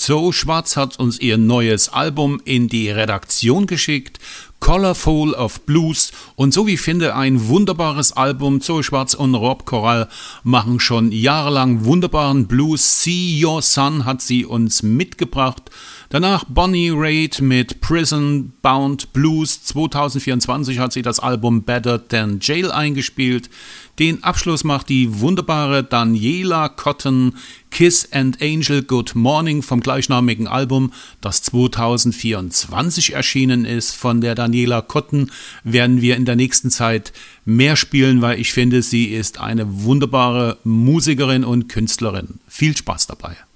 Zoe Schwarz hat uns ihr neues Album in die Redaktion geschickt, Colorful of Blues, und so wie ich finde, ein wunderbares Album. Zoe Schwarz und Rob Corral machen schon jahrelang wunderbaren Blues. See Your Son hat sie uns mitgebracht. Danach Bonnie Raitt mit Prison Bound Blues. 2024 hat sie das Album Better Than Jail eingespielt. Den Abschluss macht die wunderbare Daniela Cotton, Kiss and Angel Good Morning vom gleichnamigen Album, das 2024 erschienen ist. Von der Daniela Cotton werden wir in der nächsten Zeit mehr spielen, weil ich finde, sie ist eine wunderbare Musikerin und Künstlerin. Viel Spaß dabei.